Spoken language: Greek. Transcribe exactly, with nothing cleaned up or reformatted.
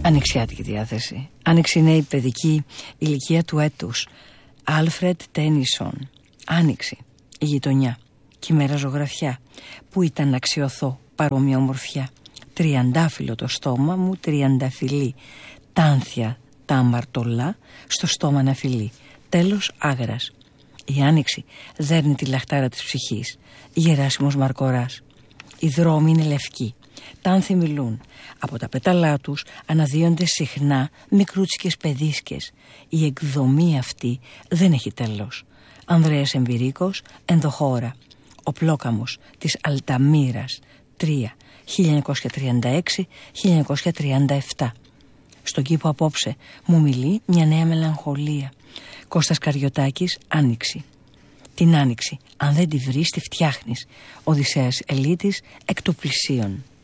Ανοιξιάτικη διάθεση. Άνοιξη είναι η παιδική ηλικία του έτους. Άλφρεντ Τένισον. Άνοιξη. Η γειτονιά. Κυμέρα ζωγραφιά. Πού ήταν να αξιωθώ παρόμοια ομορφιά. Τριαντάφυλλο το στόμα μου, τριανταφυλλή. Τάνθια τα αμαρτωλά, στο στόμα να φιλεί. Τέλος άγρας. Η άνοιξη δέρνει τη λαχτάρα της ψυχής. Γεράσιμος Μαρκοράς. Οι δρόμοι είναι λευκοί. Τα άνθη μιλούν. Από τα πέταλά τους αναδύονται συχνά μικρούτσικες παιδίσκες. Η εκδομή αυτή δεν έχει τέλος. Ανδρέας Εμβυρίκος, Ενδοχώρα. Ο Πλόκαμος της Αλταμύρας. τρία χίλια εννιακόσια τριάντα έξι με χίλια εννιακόσια τριάντα επτά. Στον κήπο απόψε μου μιλεί μια νέα μελαγχολία. Κώστας Καριωτάκης, Άνοιξη. Την άνοιξη, αν δεν τη βρεις, τη φτιάχνεις. Οδυσσέας Ελίτης, εκ των πλησίων.